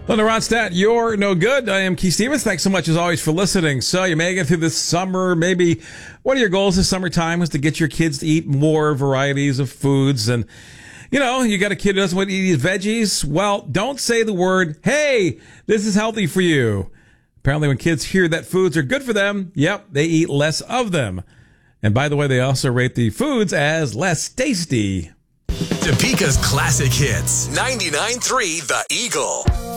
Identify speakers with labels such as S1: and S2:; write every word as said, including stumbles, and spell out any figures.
S1: Linda Ronstadt, you're no good. I am Keith Stevens. Thanks so much, as always, for listening. So you may get through this summer. Maybe one of your goals this summertime was to get your kids to eat more varieties of foods. And, you know, you got a kid who doesn't want to eat veggies. Well, don't say the word, hey, this is healthy for you. Apparently, when kids hear that foods are good for them, yep, they eat less of them. And by the way, they also rate the foods as less tasty.
S2: Topeka's classic hits. ninety-nine point three The Eagle.